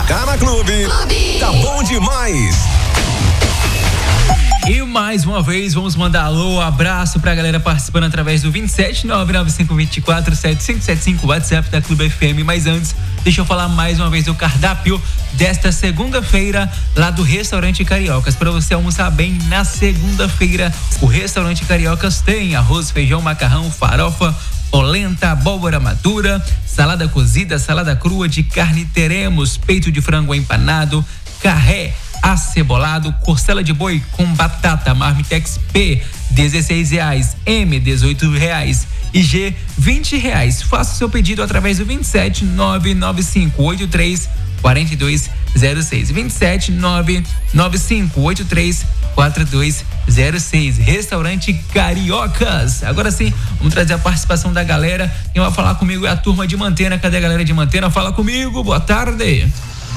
tocar na Clube. Tá bom demais. E mais uma vez, vamos mandar alô, abraço pra galera participando através do 27995247575, WhatsApp da Clube FM. Mas antes, deixa eu falar mais uma vez do cardápio desta segunda-feira lá do Restaurante Cariocas. Para você almoçar bem na segunda-feira, o Restaurante Cariocas tem arroz, feijão, macarrão, farofa, polenta, abóbora madura, salada cozida, salada crua de carne, teremos peito de frango empanado, carré acebolado, costela de boi com batata, Marmitex P, R$16, M, R$18 e G, R$20. Faça o seu pedido através do 27995834206, 27995834206. Restaurante Cariocas. Agora sim, vamos trazer a participação da galera. Quem vai falar comigo é a turma de Mantena. Cadê a galera de Mantena? Fala comigo, boa tarde.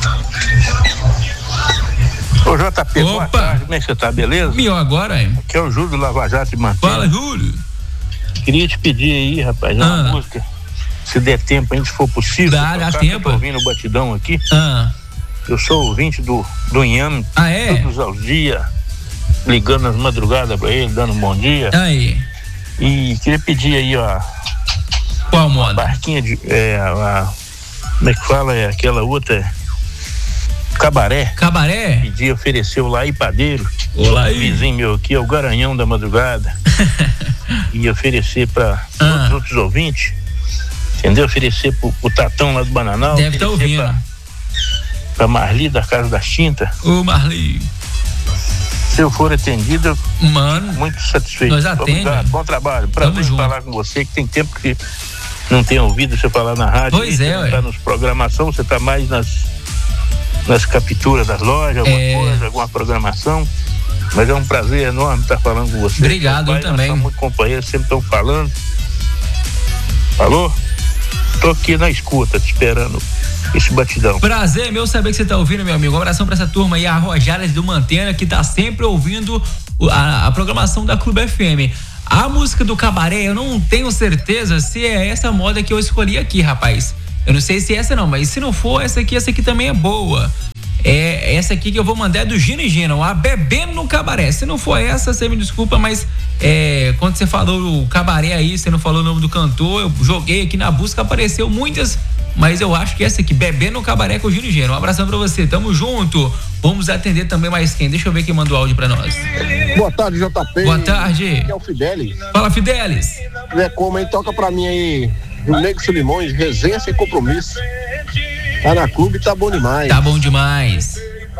Ô JP, boa tarde, como é que você tá, beleza? Melhor agora, hein? Aqui é o Júlio do Lava Jato de Mantena. Fala, Júlio. Queria te pedir aí, rapaz, uma música, se der tempo, se for possível. Dá tempo. Eu tô ouvindo o batidão aqui. Eu sou ouvinte do Inhame. Todos os dias, ligando nas madrugadas pra ele, dando um bom dia. Aí. E queria pedir aí, ó. Qual moda? Barquinha de. Como é que fala? É aquela outra. Cabaré. Pedi, ofereceu lá e padeiro. Olá aí. Vizinho meu aqui é o Garanhão da Madrugada. E oferecer para todos os outros ouvintes. Entendeu? Oferecer pro Tatão lá do Bananal. Deve estar ouvindo. Pra Marli da Casa das Tintas. Ô Marli. Se eu for atendido, mano, muito satisfeito. Nós atendemos. Bom trabalho. Prazer falar com você, que tem tempo que não tem ouvido você falar na rádio. Pois é, você tá nos programação, você tá mais nas capturas das lojas, alguma coisa, alguma programação. Mas é um prazer enorme estar falando com você. Obrigado, eu também. Nós somos muito companheiros, sempre estão falando. Alô? Tô aqui na escuta, te esperando esse batidão. Prazer meu saber que você tá ouvindo, meu amigo. Um abração pra essa turma aí, a Rojales do Mantena, que tá sempre ouvindo a programação da Clube FM. A música do Cabaré, eu não tenho certeza se é essa moda que eu escolhi aqui, rapaz. Eu não sei se é essa não, mas se não for, essa aqui também é boa. É essa aqui que eu vou mandar é do Gino e Gino, a Bebendo no Cabaré. Se não for essa, você me desculpa, mas quando você falou o Cabaré aí, você não falou o nome do cantor, eu joguei aqui na busca, apareceu muitas, mas eu acho que essa aqui, Bebendo no Cabaré com o Gino e Gino. Um abração pra você, tamo junto. Vamos atender também mais quem? Deixa eu ver quem mandou áudio pra nós. Boa tarde, JP. Boa tarde. Aqui é o Fidelis. Fala, Fidelis. É como, hein? Toca pra mim aí, Rio Negro Solimões, resenha sem compromisso. Tá na Clube, tá bom demais. Tá bom demais.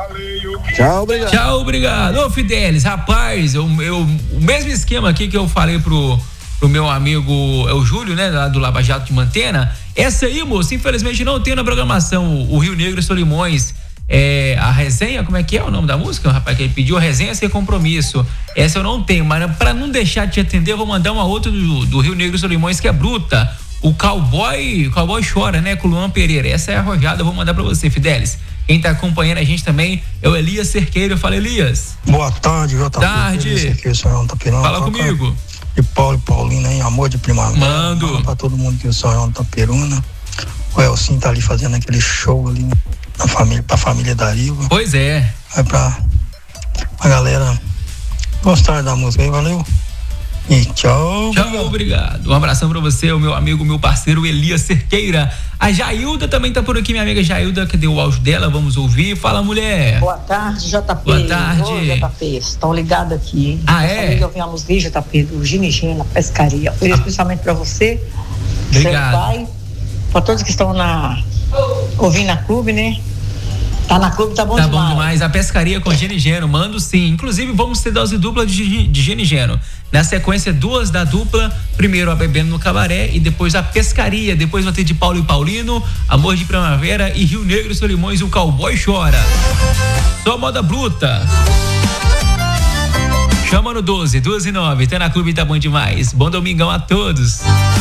Tchau, obrigado. Tchau, obrigado. Ô, Fidelis, rapaz, o mesmo esquema aqui que eu falei pro meu amigo, é o Júlio, né, lá do Lava Jato de Mantena. Essa aí, moço, infelizmente não tem na programação o Rio Negro Solimões. A resenha, como é que é o nome da música, rapaz, que ele pediu? A resenha sem compromisso. Essa eu não tenho, mas pra não deixar de te atender, eu vou mandar uma outra do Rio Negro Solimões, que é bruta. O Cowboy Chora, né, com o Luan Pereira. Essa é a arrojada, eu vou mandar pra você, Fidelis. Quem tá acompanhando a gente também é o Elias Cerqueiro. Fala, Elias. Boa tarde, JP. Tarde. Fala comigo. E Paulo e Paulina, hein? Amor de primavera. Mando. Pra todo mundo que o Sonhão da Peruna. O Elcinho tá ali fazendo aquele show ali pra família da Riva. Pois é. Vai pra galera gostar da música aí, valeu? E tchau. Tchau, obrigado. Um abração pra você, o meu amigo, meu parceiro Elias Cerqueira. A Jailda também tá por aqui, minha amiga Jailda, cadê o áudio dela? Vamos ouvir. Fala, mulher. Boa tarde, JP. Boa tarde. Ô, JP, estão ligados aqui, hein? Eu ouvi a música, JP, do Gino e Gino, na pescaria. Foi especialmente pra você. Obrigado. Seu pai, pra todos que estão ouvindo a Clube, né? Tá na Clube, tá bom demais. Tá bom demais. A pescaria com Gino e Geno, mando sim. Inclusive, vamos ter dose dupla de Gino e Geno. Na sequência, 2 da dupla. Primeiro a Bebendo no Cabaré e depois a pescaria. Depois vai ter de Paulo e Paulino, Amor de Primavera e Rio Negro Solimões, o Cowboy Chora. Só moda bruta. Chama no 12, 12 e 9. Tá na Clube, tá bom demais. Bom domingão a todos.